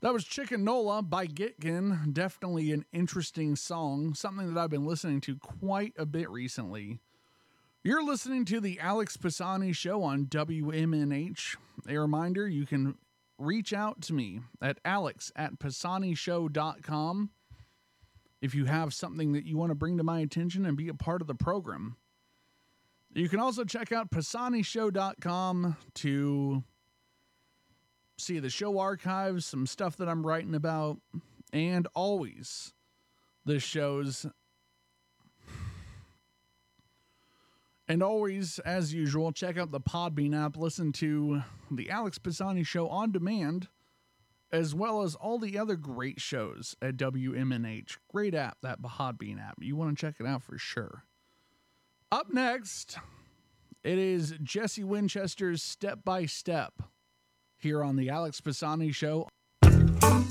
That was Chicken Nola by Gitkin. Definitely an interesting song, something that I've been listening to quite a bit recently. You're listening to the Alex Pisani Show on WMNH. A reminder, you can reach out to me at alex@pisanishow.com if you have something that you want to bring to my attention and be a part of the program. You can also check out pisanishow.com to see the show archives, some stuff that I'm writing about, and always the shows. And always, as usual, check out the Podbean app. Listen to the Alex Pisani Show on demand, as well as all the other great shows at WMNH. Great app, that Podbean app. You want to check it out for sure. Up next, it is Jesse Winchester's Step by Step here on the Alex Pisani Show.